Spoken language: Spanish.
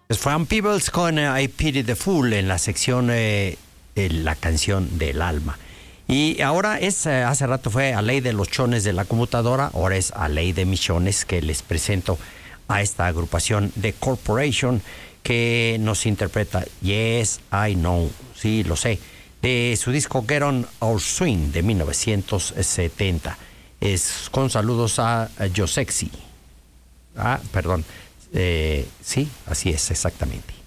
Es Fran Peebles con I Pity the Fool en la sección la canción del alma. Y ahora hace rato fue a Ley de los Chones de la computadora, ahora es a Ley de Michones que les presento a esta agrupación de Corporation que nos interpreta Yes, I Know, sí, lo sé, de su disco Get On Our Swing de 1970. Es con saludos a Josexy. Perdón. Sí, así es, exactamente.